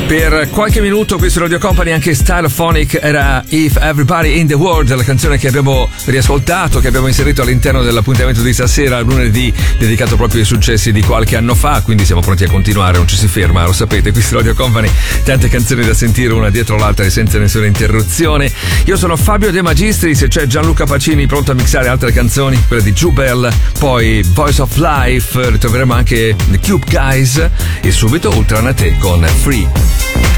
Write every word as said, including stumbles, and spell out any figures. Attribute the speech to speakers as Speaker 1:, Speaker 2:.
Speaker 1: Per qualche minuto qui su Radio Company anche Stylophonic era If Everybody in the World, la canzone che abbiamo riascoltato, che abbiamo inserito all'interno dell'appuntamento di stasera, lunedì, dedicato proprio ai successi di qualche anno fa, quindi siamo pronti a continuare, non ci si ferma, lo sapete, qui su Radio Company tante canzoni da sentire una dietro l'altra e senza nessuna interruzione. Io sono Fabio De Magistris e c'è Gianluca Pacini pronto a mixare altre canzoni, quelle di Jubel, poi Voice of Life, ritroveremo anche The Cube Guys e subito Ultranate con Free.